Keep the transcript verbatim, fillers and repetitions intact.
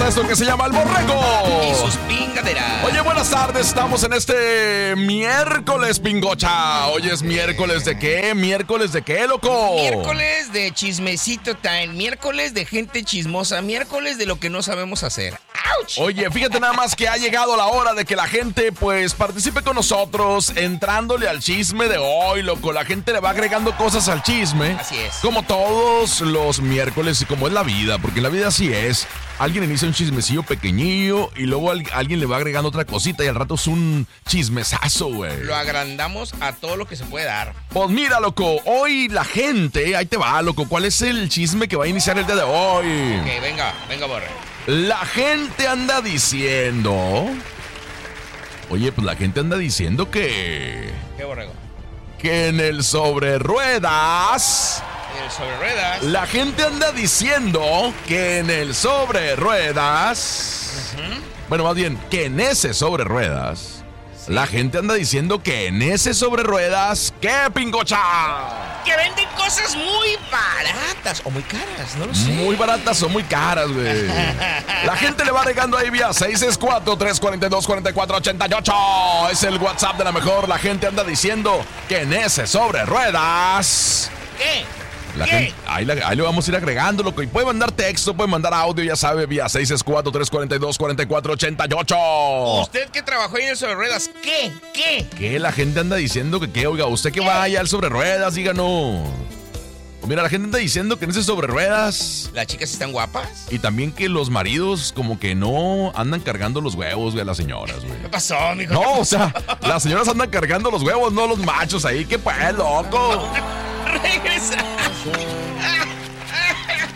esto que se llama El Borrego y sus pingaderas. Oye, buenas tardes, estamos en este miércoles, pingocha. Hoy es miércoles de qué, miércoles de qué, loco. Miércoles de chismecito time, miércoles de gente chismosa, miércoles de lo que no sabemos hacer. ¡Auch! Oye, fíjate nada más que ha llegado la hora de que la gente pues participe con nosotros, entrándole al chisme de hoy, loco. La gente le va agregando cosas al chisme. Así es. Como todos los miércoles y como es la vida, porque la vida así es. Alguien inicia un chismecillo pequeñillo y luego al- alguien le va agregando otra cosita y al rato es un chismesazo, güey. Lo agrandamos a todo lo que se puede dar. Pues mira, loco, hoy la gente, ahí te va, loco, ¿cuál es el chisme que va a iniciar el día de hoy? Ok, venga, venga, Borre. La gente anda diciendo... Oye, pues la gente anda diciendo que... ¿Qué borrego? Que en el sobre ruedas... El sobre ruedas. La gente anda diciendo que en el sobre ruedas... Bueno, más bien, que en ese sobre ruedas... La gente anda diciendo que en ese sobre ruedas... ¿Qué, pingocha? Que venden cosas muy baratas o muy caras, no lo sé. Muy baratas o muy caras, güey. La gente le va regando ahí vía seis seis cuatro, tres cuatro dos, cuatro cuatro ocho ocho. Es el WhatsApp de la mejor. La gente anda diciendo que en ese sobre ruedas... ¿Qué? La ¿Qué? gente, ahí, la- ahí le vamos a ir agregando, loco. Y puede mandar texto, puede mandar audio, ya sabe, vía seis seis cuatro, tres cuatro dos, cuatro cuatro ocho ocho. Usted que trabajó ahí en el sobre ruedas, ¿qué? ¿Qué? ¿Qué? La gente anda diciendo que, ¿qué? Oiga, usted que vaya al sobre ruedas, díganos. O mira, la gente anda diciendo que en ese sobre ruedas... ¿Las chicas están guapas? Y también que los maridos como que no andan cargando los huevos, güey, a las señoras, güey. ¿Qué pasó, mijo? No, o sea, las señoras andan cargando los huevos, no los machos ahí. ¿Qué pues, loco? Regresa.